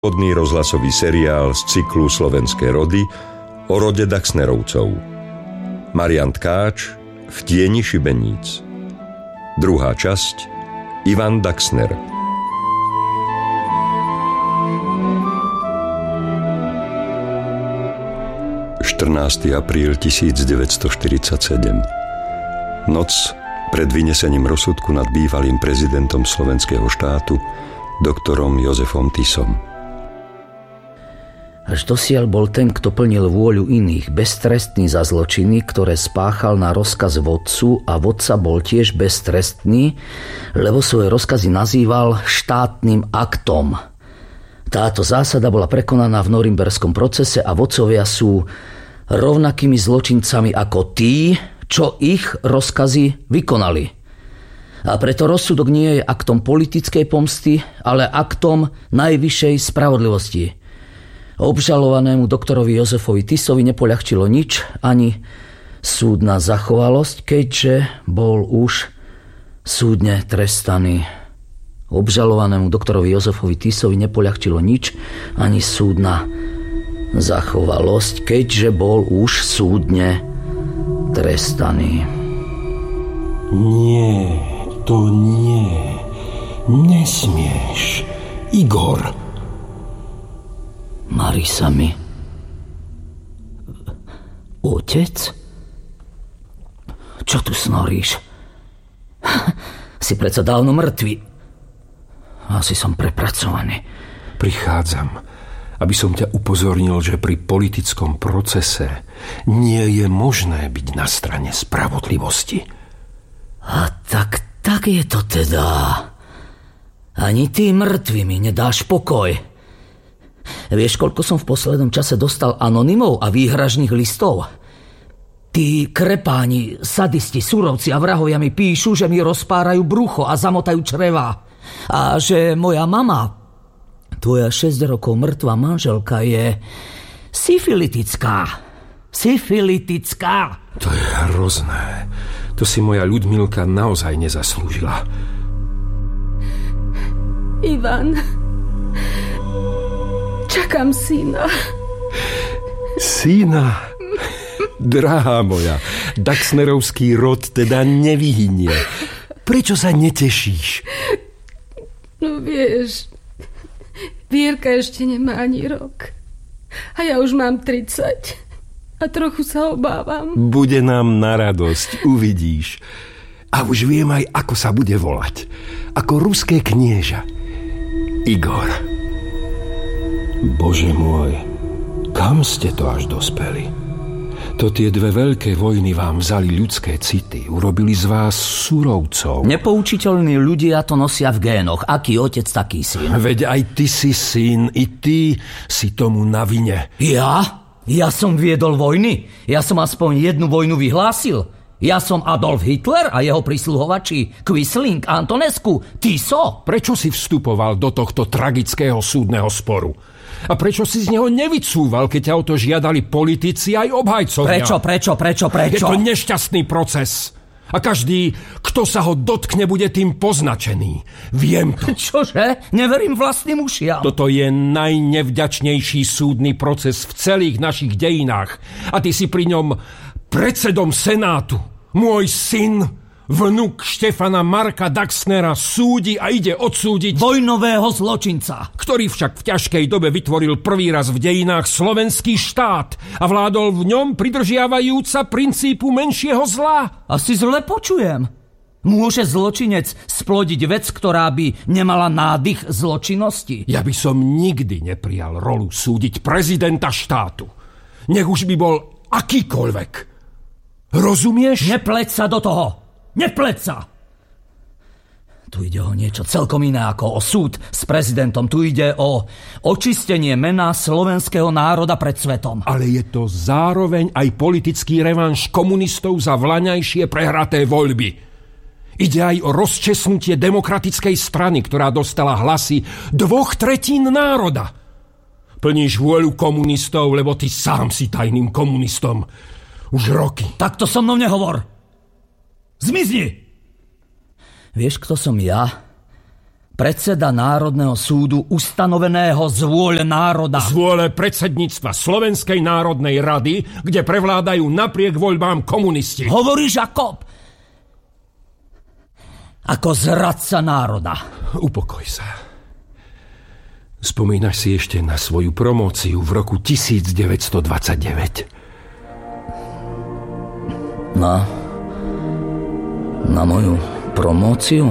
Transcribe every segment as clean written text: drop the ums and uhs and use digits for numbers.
Vodný rozhlasový seriál z cyklu Slovenské rody o rode Daxnerovcov. Marián Tkáč v tieni šibeníc. Druhá časť. Ivan Daxner. 14. apríl 1947. Noc pred vynesením rozsudku nad bývalým prezidentom slovenského štátu, doktorom Jozefom Tisom. Až dosiaľ bol ten, kto plnil vôľu iných, beztrestný za zločiny, ktoré spáchal na rozkaz vodcu, a vodca bol tiež beztrestný, lebo svoje rozkazy nazýval štátnym aktom. Táto zásada bola prekonaná v norimberskom procese a vodcovia sú rovnakými zločincami ako tí, čo ich rozkazy vykonali. A preto rozsudok nie je aktom politickej pomsty, ale aktom najvyššej spravodlivosti. Obžalovanému doktorovi Jozefovi Tisovi nepoľahčilo nič, ani súdna zachovalosť, keďže bol už súdne trestaný. Obžalovanému doktorovi Jozefovi Tisovi nepoľahčilo nič, ani súdna zachovalosť, keďže bol už súdne trestaný. Nie, to nie. Nesmieš. Igor. Marisa mi. Otec? Čo tu snoríš? Si predsa dávno mŕtvy. Asi som prepracovaný. Prichádzam, aby som ťa upozornil, že pri politickom procese nie je možné byť na strane spravodlivosti. A tak je to teda. Ani ty mŕtvy mi nedáš pokoj. Vieš, koľko som v poslednom čase dostal anonymov a výhražných listov? Tí krepáni, sadisti, súrovci a vrahovia mi píšu, že mi rozpárajú brucho a zamotajú čreva. A že moja mama, tvoja 6 rokov mŕtva manželka, je syfilitická. Syfilitická. To je hrozné. To si moja Ľudmilka naozaj nezaslúžila. Ivan, čakám syna. Syna? Drahá moja, Daxnerovský rod teda nevyhynie. Prečo sa netešíš? No vieš, Vierka ešte nemá ani rok. A ja už mám 30. A trochu sa obávam. Bude nám na radosť, uvidíš. A už viem aj, ako sa bude volať. Ako ruské knieža. Igor. Bože môj, kam ste to až dospeli? To tie dve veľké vojny vám vzali ľudské city. Urobili z vás surovcov. Nepoučiteľní ľudia to nosia v génoch. Aký otec, taký syn. Veď aj ty si syn, i ty si tomu na vine. Ja? Ja som viedol vojny? Ja som aspoň jednu vojnu vyhlásil? Ja som Adolf Hitler a jeho prisluhovači Quisling, Antonescu, Tiso? Prečo si vstupoval do tohto tragického súdneho sporu? A prečo si z neho nevycúval, keď ťa o to žiadali politici aj obhajcovia? Prečo? Je to nešťastný proces. A každý, kto sa ho dotkne, bude tým poznačený. Viem to. Čože? Neverím vlastným ušiam. Toto je najnevďačnejší súdny proces v celých našich dejinách. A ty si pri ňom predsedom Senátu. Môj syn, vnuk Štefana Marka Daxnera, súdi a ide odsúdiť vojnového zločinca, ktorý však v ťažkej dobe vytvoril prvý raz v dejinách slovenský štát a vládol v ňom pridržiavajúca princípu menšieho zla. Asi zle počujem. Môže zločinec splodiť vec, ktorá by nemala nádych zločinnosti? Ja by som nikdy neprijal rolu súdiť prezidenta štátu. Nech už by bol akýkoľvek. Rozumieš? Nepleť sa do toho. Nepleť sa! Tu ide o niečo celkom iné ako o súd s prezidentom. Tu ide o očistenie mena slovenského národa pred svetom. Ale je to zároveň aj politický revanš komunistov za vlaňajšie prehraté voľby. Ide aj o rozčesnutie demokratickej strany, ktorá dostala hlasy 2/3 národa. Plníš vôľu komunistov, lebo ty sám si tajným komunistom. Už roky. Takto so mnou nehovor. Zmizni! Vieš, kto som ja? predseda Národného súdu ustanoveného z vôle národa. Z vôle predsedníctva Slovenskej národnej rady, kde prevládajú napriek voľbám komunisti. Hovoríš ako zradca národa. Upokoj sa. Spomínaš si ešte na svoju promóciu v roku 1929? Na moju promóciu?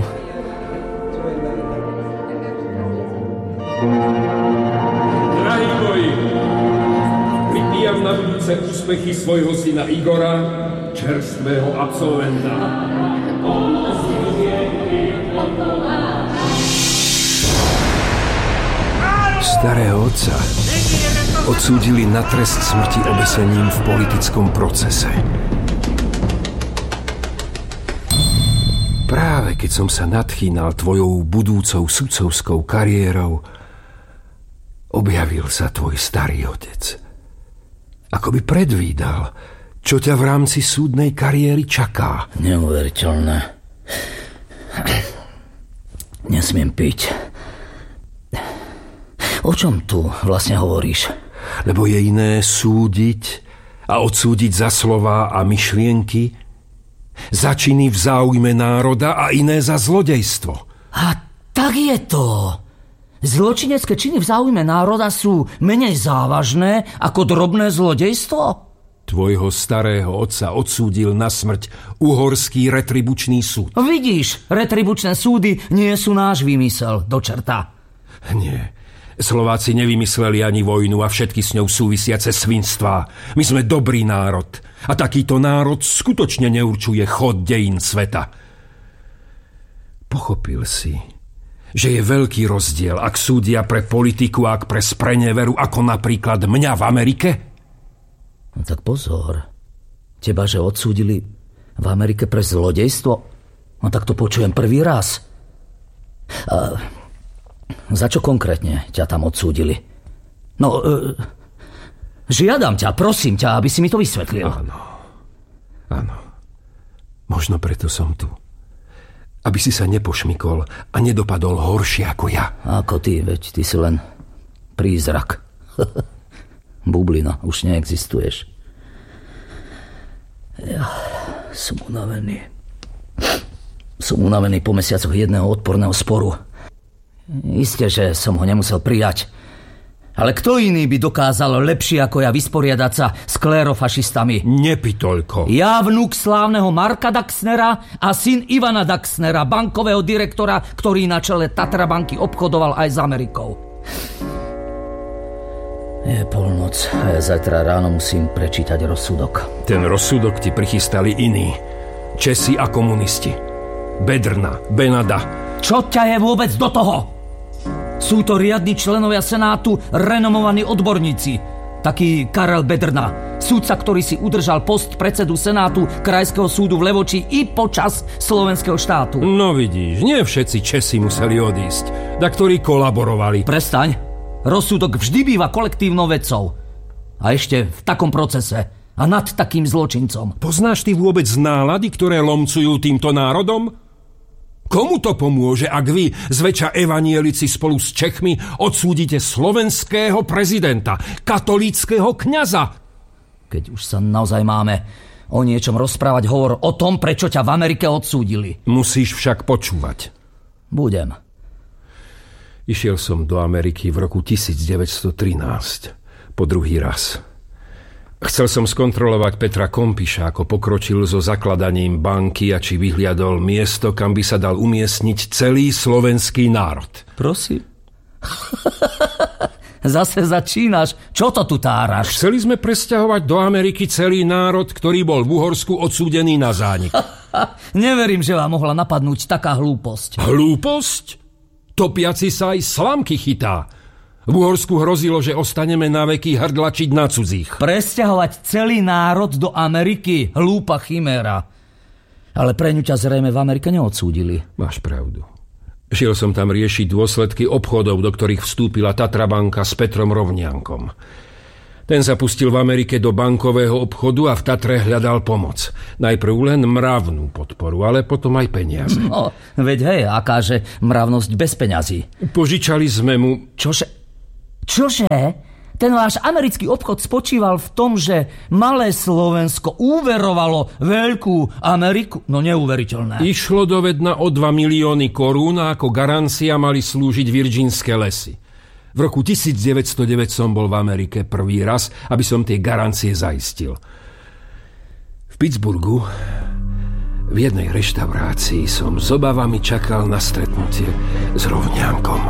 Drahí moji, vypíjam na budúce úspechy svojho syna Igora, čerstvého absolventa. Starého otca odsúdili na trest smrti obesením v politickom procese. Práve keď som sa nadchýnal tvojou budúcou sudcovskou kariérou, objavil sa tvoj starý otec. Ako by predvídal, čo ťa v rámci súdnej kariéry čaká. Neuveriteľné. Nesmiem piť. O čom tu vlastne hovoríš? Lebo je iné súdiť a odsúdiť za slová a myšlienky, za činy v záujme národa a iné za zlodejstvo. A tak je to. Zločinecké činy v záujme národa sú menej závažné ako drobné zlodejstvo? Tvojho starého otca odsúdil na smrť uhorský retribučný súd. Vidíš, retribučné súdy nie sú náš výmysel, do čerta. Nie. Slováci nevymysleli ani vojnu a všetky s ňou súvisiace svinstvá. My sme dobrý národ a takýto národ skutočne neurčuje chod dejín sveta. Pochopil si, že je veľký rozdiel, ak súdia pre politiku a ak pre spreneveru, ako napríklad mňa v Amerike? No tak pozor. Teba, že odsúdili v Amerike pre zlodejstvo? No tak to počujem prvý raz. Za čo konkrétne ťa tam odsúdili? No, žiadam ťa, prosím ťa, aby si mi to vysvetlil. Áno. Možno preto som tu. Aby si sa nepošmykol a nedopadol horšie ako ja. Ako ty, veď ty si len prízrak. Bublina, už neexistuješ. Ja som unavený. Som unavený po mesiacoch jedného odporného sporu. Isté, že som ho nemusel prijať. Ale kto iný by dokázal lepšie ako ja vysporiadať sa s klérofašistami? Nepy toľko. Ja, vnúk slávneho Marka Daxnera a syn Ivana Daxnera, bankového direktora, ktorý na čele Tatra banky obchodoval aj s Amerikou. Je polnoc a ja zajtra ráno musím prečítať rozsudok. Ten rozsudok ti prichystali iní. Česi a komunisti. Bedrna, Benada. Čo ťa je vôbec do toho? Sú to riadni členovia Senátu, renomovaní odborníci. Taký Karel Bedrna, sudca, ktorý si udržal post predsedu Senátu Krajského súdu v Levoči i počas slovenského štátu. No vidíš, nie všetci Česi museli odísť, da ktorí kolaborovali. Prestaň, rozsudok vždy býva kolektívnou vecou. A ešte v takom procese a nad takým zločincom. Poznáš ty vôbec nálady, ktoré lomcujú týmto národom? Komu to pomôže, ak vy, zväčša evanielici spolu s Čechmi, odsúdite slovenského prezidenta, katolíckeho kňaza? Keď už sa naozaj máme o niečom rozprávať, hovor o tom, prečo ťa v Amerike odsúdili. Musíš však počúvať. Budem. Išiel som do Ameriky v roku 1913. Po druhý raz. Chcel som skontrolovať Petra Kompiša, ako pokročil so zakladaním banky a či vyhliadol miesto, kam by sa dal umiestniť celý slovenský národ. Prosím. Zase začínaš. Čo to tu táraš? Chceli sme presťahovať do Ameriky celý národ, ktorý bol v Uhorsku odsúdený na zánik. Neverím, že vám mohla napadnúť taká hlúposť. Hlúposť? Topiaci sa aj slamky chytá. V Uhorsku hrozilo, že ostaneme na veky hrdlačiť na cudzích. Presťahovať celý národ do Ameriky? Hlúpa chiméra. Ale pre ňu ťa zrejme v Amerike neodsúdili. Máš pravdu. Šiel som tam riešiť dôsledky obchodov, do ktorých vstúpila Tatra banka s Petrom Rovniankom. Ten sa pustil v Amerike do bankového obchodu a v Tatre hľadal pomoc. Najprv len mravnú podporu, ale potom aj peniaze. No, veď hej, akáže mravnosť bez peňazí. Požičali sme mu... Čože? Ten váš americký obchod spočíval v tom, že malé Slovensko úverovalo veľkú Ameriku? No neuveriteľné. Išlo do Vedna o 2 milióny korún a ako garancia mali slúžiť Virginské lesy. V roku 1909 som bol v Amerike prvý raz, aby som tie garancie zaistil. V Pittsburghu v jednej reštaurácii som s obavami čakal na stretnutie s rovňankom.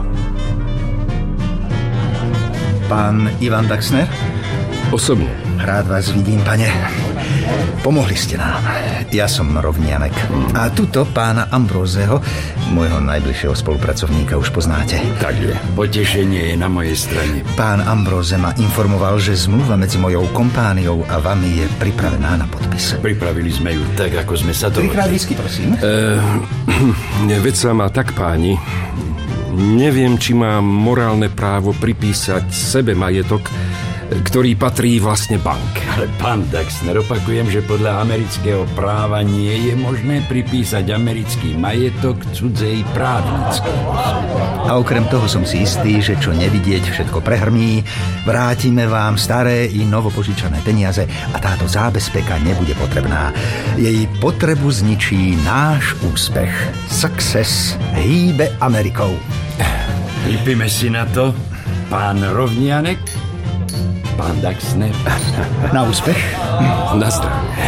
Pán Ivan Daxner? Osobne. Rád vás vidím, pane. Pomohli ste nám. Ja som rovnianek. A tuto pána Ambrózeho, môjho najbližšieho spolupracovníka, už poznáte. Tak je. Potešenie je na mojej strane. Pán Ambróze ma informoval, že zmluva medzi mojou kompániou a vami je pripravená na podpis. Pripravili sme ju tak, ako sme sa dohodli. Trikrát whisky, prosím. Veď sa má tak, páni. Neviem, či mám morálne právo pripísať sebe majetok, ktorý patrí vlastne banke. Ale pán Daxner, opakujem, že podľa amerického práva nie je možné pripísať americký majetok cudzej právnickej osobe. A okrem toho som si istý, že čo nevidieť všetko prehrmí, vrátime vám staré i novopožičané peniaze a táto zábezpeka nebude potrebná. Jej potrebu zničí náš úspech. Success hýbe Amerikou. Vypíme si na to, pán Rovnianek, pán Daxner. Na úspech. Na zdravie.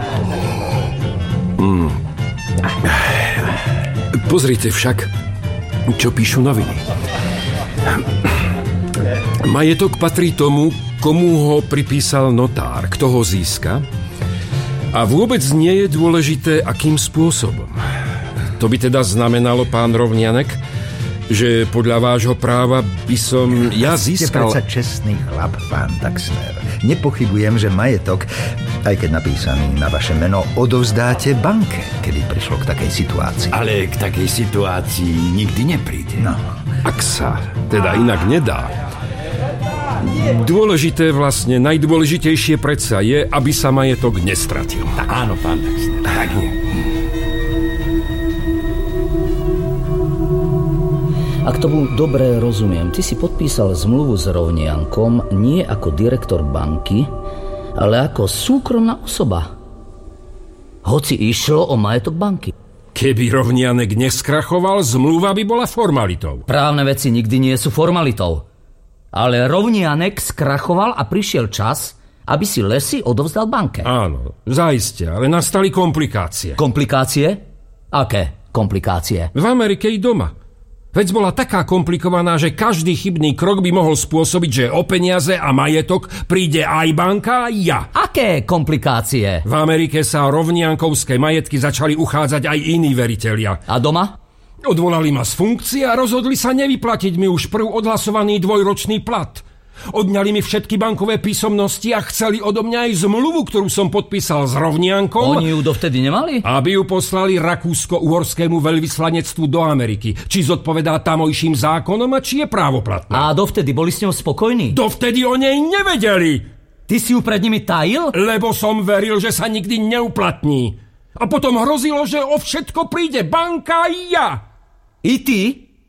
Pozrite však, čo píšu noviny. Majetok patrí tomu, komu ho pripísal notár, kto ho získa. A vôbec nie je dôležité, akým spôsobom. To by teda znamenalo, pán Rovnianek, že podľa vášho práva by som ja získal... Ste predsa čestný chlap, pán Daxner. Nepochybujem, že majetok, aj keď napísaný na vaše meno, odovzdáte banke, kedy prišlo k takej situácii. Ale k takej situácii nikdy nepríde. No. Ak sa teda inak nedá. Dôležité vlastne, najdôležitejšie predsa je, aby sa majetok nestratil. Áno, pán Daxner, tak je. Ak tomu dobre rozumiem, ty si podpísal zmluvu s rovniankom nie ako direktor banky, ale ako súkromná osoba. Hoci išlo o majetok banky. Keby rovnianek neskrachoval, zmluva by bola formalitou. Právne veci nikdy nie sú formalitou. Ale rovnianek skrachoval a prišiel čas, aby si lesy odovzdal banke. Áno, zaiste, ale nastali komplikácie. Komplikácie? Aké komplikácie? V Amerike i doma. Vec bola taká komplikovaná, že každý chybný krok by mohol spôsobiť, že o peniaze a majetok príde aj banka, aj ja. Aké komplikácie? V Amerike sa o rovniankovské majetky začali uchádzať aj iní veritelia. A doma? Odvolali ma z funkcie a rozhodli sa nevyplatiť mi už prv odhlasovaný 2-ročný plat. Odňali mi všetky bankové písomnosti a chceli odo mňa aj zmluvu, ktorú som podpísal s rovniankom. Oni ju dovtedy nemali? Aby ju poslali rakúsko-uhorskému veľvyslanectvu do Ameriky. Či zodpovedá tamojším zákonom a či je právoplatná. A dovtedy boli s ňou spokojní? Dovtedy o nej nevedeli. Ty si ju pred nimi tajil? Lebo som veril, že sa nikdy neuplatní. A potom hrozilo, že o všetko príde banka a ja. I ty?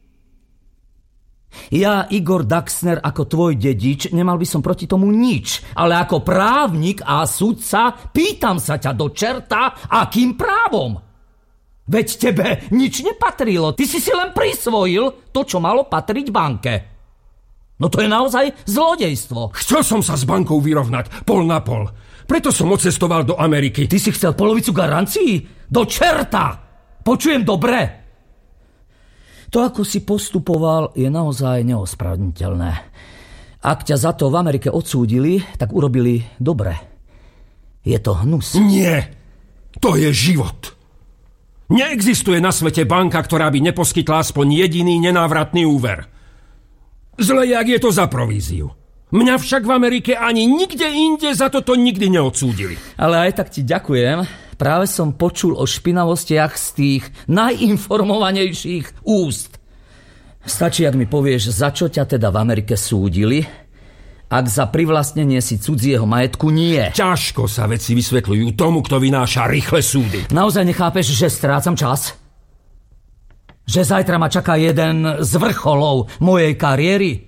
Ja, Igor Daxner, ako tvoj dedič, nemal by som proti tomu nič. Ale ako právnik a sudca pýtam sa ťa do čerta, akým právom? Veď tebe nič nepatrilo. Ty si len prisvojil to, čo malo patriť banke. No to je naozaj zlodejstvo. Chcel som sa s bankou vyrovnať, pol na pol. Preto som odcestoval do Ameriky. Ty si chcel polovicu garancií? Do čerta! Počujem dobre? To, ako si postupoval, je naozaj neospravedlniteľné. Ak ťa za to v Amerike odsúdili, tak urobili dobre. Je to hnus. Nie, to je život. Neexistuje na svete banka, ktorá by neposkytla aspoň jediný nenávratný úver. Zle, jak je to za províziu. Mňa však v Amerike ani nikde inde za toto nikdy neodsúdili. Ale aj tak ti ďakujem. Práve som počul o špinavostiach z tých najinformovanejších úst. Stačí, ak mi povieš, za čo ťa teda v Amerike súdili Ak za privlastnenie si cudzieho majetku nie. Ťažko sa veci vysvetľujú tomu, kto vynáša rýchle súdy. Naozaj nechápeš, že strácam čas? Že zajtra ma čaká jeden z vrcholov mojej kariéry?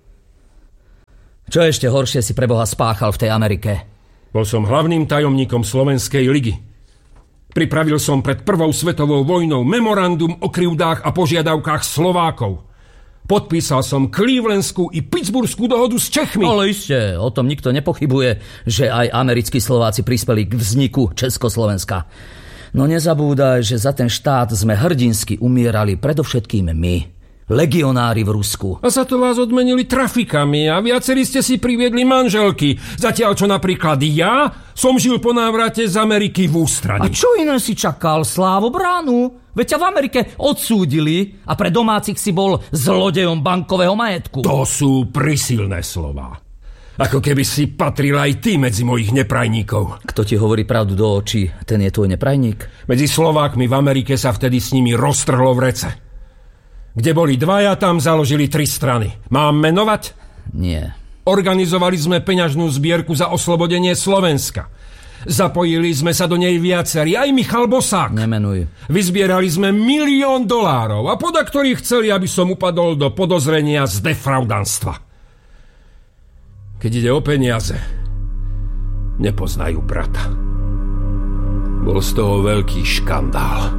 Čo ešte horšie si preboha spáchal v tej Amerike? Bol som hlavným tajomníkom Slovenskej ligy. Pripravil som pred prvou svetovou vojnou memorandum o krivdách a požiadavkách Slovákov. Podpísal som Clevelandskú i Pittsburghskú dohodu s Čechmi. Ale iste, o tom nikto nepochybuje, že aj americkí Slováci prispeli k vzniku Československa. No nezabúdaj, že za ten štát sme hrdinsky umierali predovšetkým my, legionári v Rusku. A za to vás odmenili trafikami a viacerí ste si priviedli manželky. Zatiaľ, čo napríklad ja som žil po návrate z Ameriky v ústraní. A čo iné si čakal? Slávobránu? Veď ťa v Amerike odsúdili a pre domácich si bol zlodejom bankového majetku. To sú prisilné slová. Ako keby si patril aj ty medzi mojich neprajníkov. Kto ti hovorí pravdu do očí, ten je tvoj neprajník? Medzi Slovákmi v Amerike sa vtedy s nimi roztrhlo v rece. Kde boli dvaja, tam založili 3 strany. Mám menovať? Nie. Organizovali sme peňažnú zbierku za oslobodenie Slovenska. Zapojili sme sa do nej viacerí, aj Michal Bosák. Nemenuj. Vyzbierali sme $1 000 000 a podaktorí chceli, aby som upadol do podozrenia z defraudanstva. Keď ide o peniaze, nepoznajú brata. Bol z toho veľký škandál.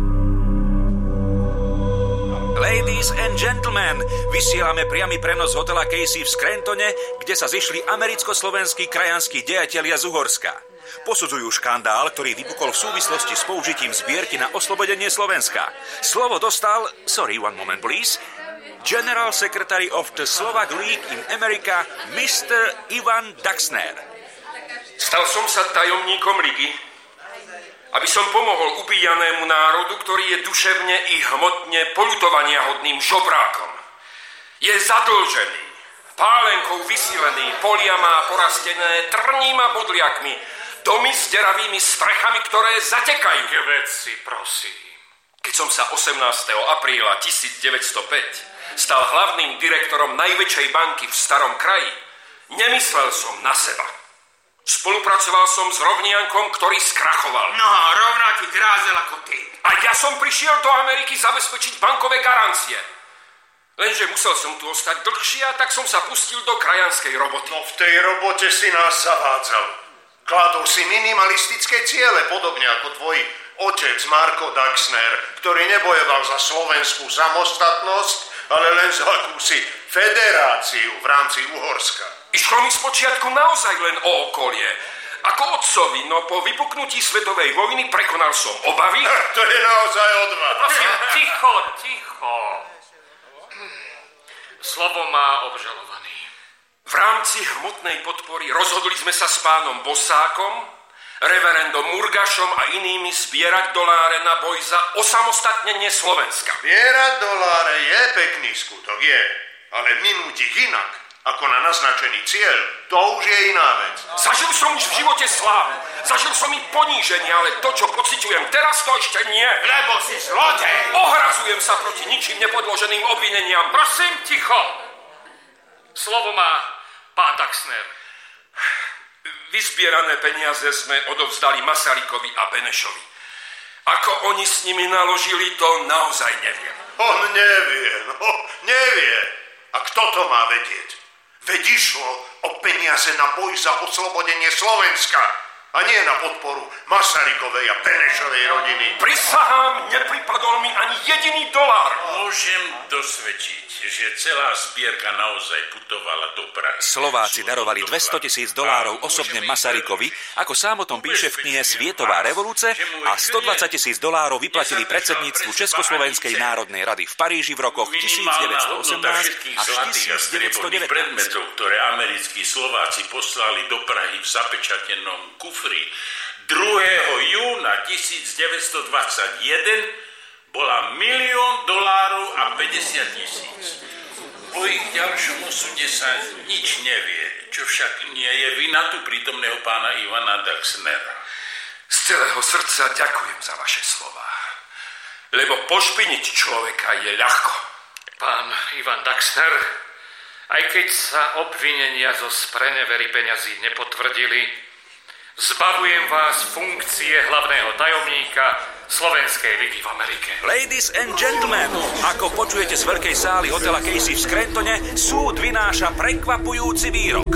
Ladies and gentlemen, vysielame priamy prenos z hotela Casey v Scrantone, kde sa zišli americko-slovenskí krajanskí dejatelia z Uhorska. Posudzujú škandál, ktorý vypukol v súvislosti s použitím zbierky na oslobodenie Slovenska. Slovo dostal, one moment please, General Secretary of the Slovak League in America, Mr. Ivan Daxner. Stal som sa tajomníkom ligy, aby som pomohol ubíjanému národu, ktorý je duševne i hmotne poľutovaniahodným žobrákom. Je zadlžený, pálenkou vysilený, polia má porastené trním a bodliakmi, domy s deravými strechami, ktoré zatekajú. Ke veci, prosím. Keď som sa 18. apríla 1905 stal hlavným direktorom najväčšej banky v starom kraji, nemyslel som na seba. Spolupracoval som s rovniankom, ktorý skrachoval. No, rovnaký grázel ako ty. A ja som prišiel do Ameriky zabezpečiť bankové garancie. Lenže musel som tu ostať dlhšie, a tak som sa pustil do krajanskej roboty. No v tej robote si nás zavádzal. Kladol si minimalistické ciele, podobne ako tvoj otec Marko Daxner, ktorý nebojoval za slovenskú samostatnosť, ale len za akúsi federáciu v rámci Uhorska. Išlo mi spočiatku naozaj len o okolie. Ako otcovi, no po vypuknutí svetovej vojny prekonal som obavy. To je naozaj odvaha. Prosím, ticho. Slovo má obžalovaný. V rámci hmotnej podpory rozhodli sme sa s pánom Bosákom, reverendom Murgašom a inými zbierať doláre na boj za osamostatnenie Slovenska. Zbierať doláre je pekný skutok, je. Ale minúť ich inak, ako na naznačený cieľ, to už je iná vec. Zažil som už v živote slávu. Zažil som i poníženie, ale to, čo pociťujem teraz, to ešte nie. Lebo si zlodej. Ohrazujem sa proti ničím nepodloženým obvineniam. Prosím, ticho. Slovo má pán Daxner. Vyzbierané peniaze sme odovzdali Masarykovi a Benešovi. Ako oni s nimi naložili, to naozaj neviem. On nevie. A kto to má vedieť? Veď išlo o peniaze na boj za oslobodenie Slovenska a nie na podporu Masarykovej a Benešovej rodiny. Prisahám, nepripadol mi ani jediný dolár. Môžem dosvedčiť, že celá zbierka naozaj putovala do Prahy. Slováci darovali $200,000 osobne Masarykovi, ako sám o tom píše v knihe Svietová revolúcia, a $120,000 vyplatili predsedníctvu Československej národnej rady v Paríži v rokoch 1918 až 1919. Predmetov, ktoré americkí Slováci poslali do Prahy v zapečatenom kufri 2. júna 1921 bola $1 000 000 a 50 000. O ich ďalšom osude sa nič nevie, čo však nie je vina tu prítomného pána Ivana Daxnera. Z celého srdca ďakujem za vaše slová, lebo pošpiniť človeka je ľahko. Pán Ivan Daxner, Aj keď sa obvinenia zo sprenevery peňazí nepotvrdili, zbavujem vás funkcie hlavného tajomníka Slovenskej ligy v Amerike. Ladies and gentlemen, ako počujete z veľkej sály hotela Casey v Scrantone, súd vynáša prekvapujúci výrok.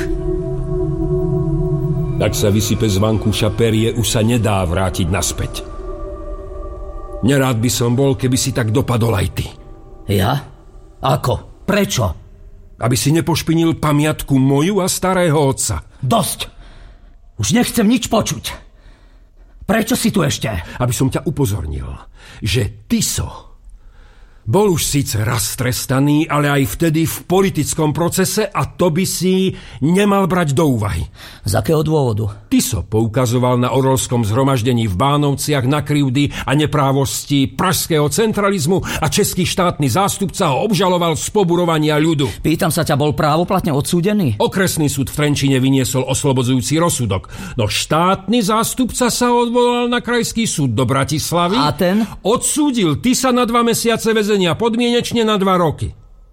Ak sa vysype z vankúša perie, už sa nedá vrátiť naspäť. Nerád by som bol, keby si tak dopadol aj ty. Ja? Ako? Prečo? Aby si nepošpinil pamiatku moju a starého otca. Dosť! Už nechcem nič počuť. Prečo si tu ešte? Aby som ťa upozornil, že Tiso bol už síce raz trestaný, ale aj vtedy v politickom procese a to by si nemal brať do úvahy. Z akého dôvodu? Tiso poukazoval na orolskom zhromaždení v Bánovciach na krivdy a neprávosti pražského centralizmu a český štátny zástupca ho obžaloval z poburovania ľudu. Pýtam sa ťa, bol právoplatne odsúdený? Okresný súd v Trenčíne vyniesol oslobodzujúci rozsudok, no štátny zástupca sa odvolal na krajský súd do Bratislavy a ten odsúdil Tisa na 2 mesiace väzenia podmienečne na 2 roky.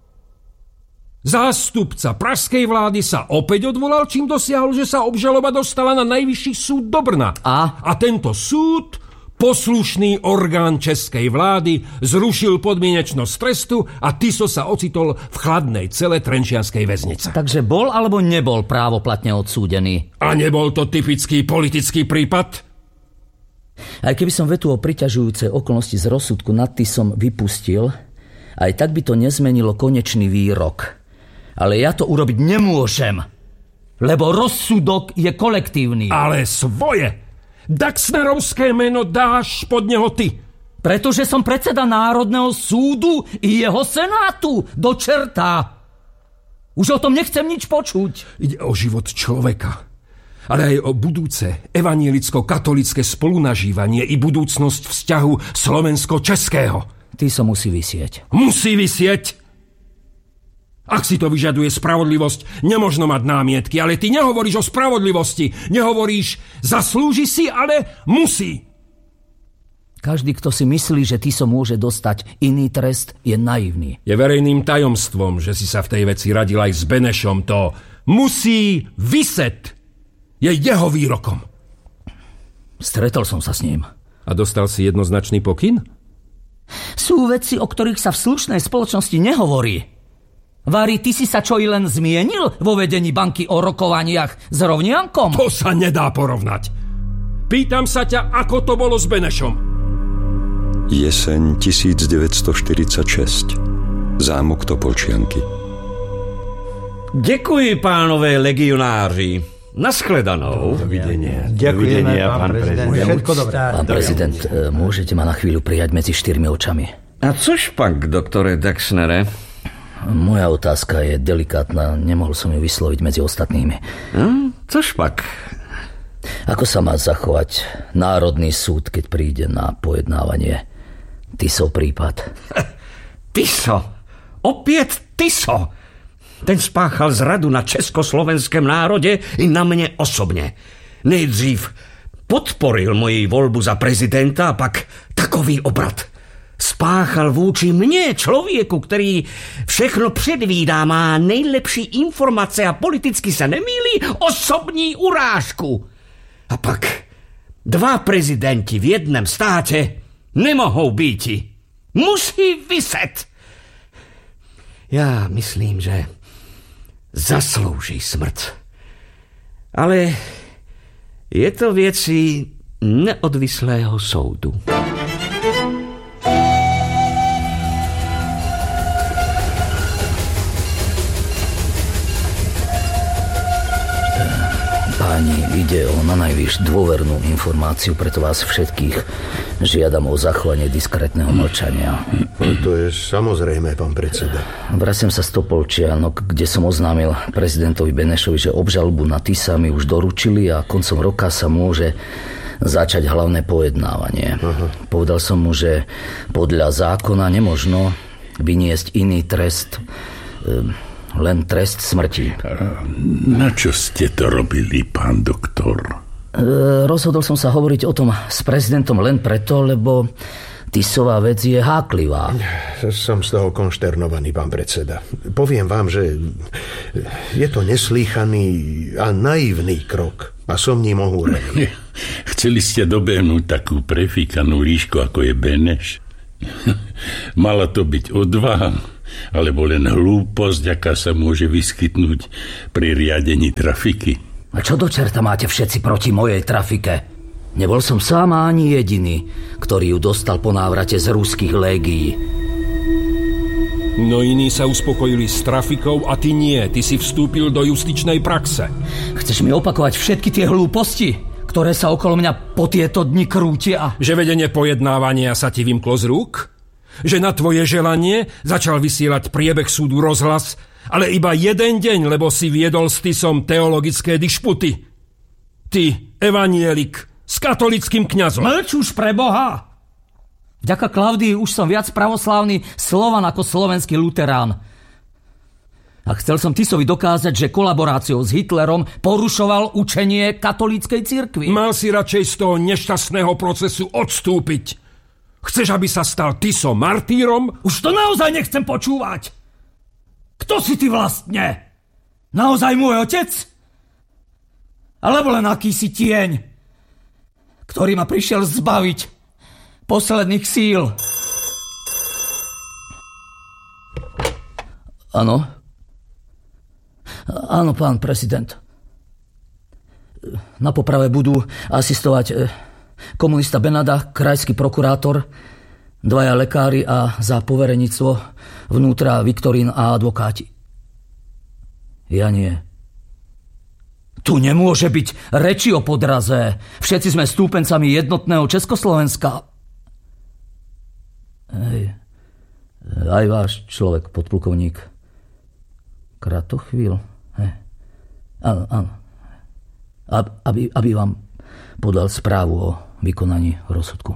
Zástupca pražskej vlády sa opäť odvolal, čím dosiahol, že sa obžaloba dostala na najvyšší súd do Brna. A tento súd, poslušný orgán českej vlády, zrušil podmienečnosť trestu a Tiso sa ocitol v chladnej cele trenčianskej väznice. Takže bol alebo nebol právoplatne odsúdený? A nebol to typický politický prípad? Aj keby som vetu o priťažujúcej okolnosti z rozsudku nad Tisom vypustil, aj tak by to nezmenilo konečný výrok. Ale ja to urobiť nemôžem, lebo rozsudok je kolektívny. Ale svoje Daxnerovské meno dáš pod neho ty. Pretože som predseda Národného súdu i jeho senátu. Do čerta. Už o tom nechcem nič počuť. Ide o život človeka, ale aj o budúce evanielicko-katolické spolunažívanie i budúcnosť vzťahu slovensko-českého. Ty sa musí visieť. Musí visieť? Ak si to vyžaduje spravodlivosť, nemožno mať námietky, ale ty nehovoríš o spravodlivosti. Nehovoríš, zaslúži si, ale musí. Každý, kto si myslí, že Tiso môže dostať iný trest, je naivný. Je verejným tajomstvom, že si sa v tej veci radil aj s Benešom. To musí viset. Je jeho výrokom. Stretol som sa s ním. A dostal si jednoznačný pokyn? Sú veci, o ktorých sa v slušnej spoločnosti nehovorí. Vary, ty si sa čo i len zmienil vo vedení banky o rokovaniach s rovniankom? To sa nedá porovnať. Pýtam sa ťa, ako to bolo s Benešom. Jeseň 1946. Zámok Topolčianky. Děkuji, pánové legionáři. Naschledanou. Dovidenia. Ďakujeme, pán prezident. Všetko dobré. Pán prezident, môžete ma na chvíľu prijať medzi 4 očami? A což pak, doktore Daxnere? Moja otázka je delikátna, nemohol som ju vysloviť medzi ostatnými. Což pak? Ako sa má zachovať Národný súd, keď príde na pojednávanie Tisov prípad? Tiso? Opäť Tiso? Ten spáchal zradu na československém národe i na mne osobne. Nejdřív podporil moji voľbu za prezidenta a pak takový obrat. Spáchal vůči mne, člověku, který všechno předvídá, má nejlepší informace a politicky se nemýlí, osobní urážku. A pak 2 prezidenti v jednom státe nemohou býti. Musí vyset. Já myslím, že zaslouží smrt. Ale je to věcí neodvislého soudu. Páni, ide o nanajvýš dôvernú informáciu, preto vás všetkých žiadam o zachovanie diskrétneho mlčania. To je samozrejme, pán predseda. Vraciam sa z Topolčianok, kde som oznámil prezidentovi Benešovi, že obžalobu na Tisa mi už doručili a koncom roka sa môže začať hlavné pojednávanie. Povedal som mu, že podľa zákona nemožno vyniesť iný trest, len trest smrti. Na čo ste to robili, pán doktor? Rozhodol som sa hovoriť o tom s prezidentom len preto, lebo Tisová vec je háklivá. Som z toho konšternovaný, pán predseda. Poviem vám, že je to neslýchaný a naivný krok a som ním ohúrený. Chceli ste dobehnúť takú prefíkanú líšku, ako je Beneš? Mala to byť odvaha, alebo len hlúposť, aká sa môže vyskytnúť pri riadení trafiky. A čo do čerta máte všetci proti mojej trafike? Nebol som sám ani jediný, ktorý ju dostal po návrate z ruských légií. No iní sa uspokojili s trafikou a ty nie. Ty si vstúpil do justičnej praxe. Chceš mi opakovať všetky tie hlúposti, ktoré sa okolo mňa po tieto dni krútia? Že vedenie pojednávania sa ti vymklo z rúk? Že na tvoje želanie začal vysielať priebeh súdu Rozhlas, ale iba jeden deň, lebo si viedol s Tisom teologické dišputy. Ty, evanielik, s katolickým kňazom. Mlč už pre Boha! Vďaka Klaudii už som viac pravoslávny Slovan ako slovenský luterán. A chcel som Tisovi dokázať, že kolaboráciou s Hitlerom porušoval učenie katolíckej cirkvi. Mal si radšej z toho nešťastného procesu odstúpiť. Chceš, aby sa stal Tiso martýrom? Už to naozaj nechcem počúvať. Kto si ty vlastne? Naozaj môj otec? Alebo len akýsi tieň, ktorý ma prišiel zbaviť posledných síl. Áno? Áno, pán prezident. Na poprave budú asistovať komunista Benada, krajský prokurátor, 2 lekári a za povereníctvo vnútra Viktorín a advokáti. Ja nie. Tu nemôže byť reči o podraze. Všetci sme stúpencami jednotného Československa. Hej. Aj váš človek, podplukovník Kratochvíl. Hej. Áno. Aby vám podal správu o vykonaní rozsudku.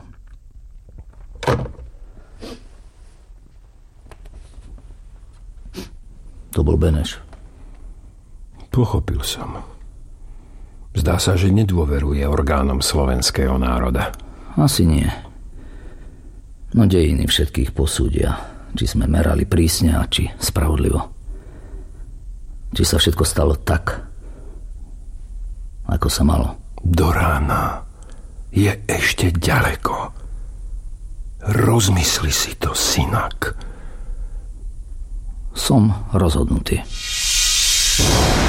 To bol Beneš. Pochopil som. Zdá sa, že nedôveruje orgánom slovenského národa. Asi nie. No dejiny všetkých posúdia. Či sme merali prísne a či spravodlivo. Či sa všetko stalo tak, ako sa malo. Do rána je ešte ďaleko. Rozmysli si to, synak. Som rozhodnutý.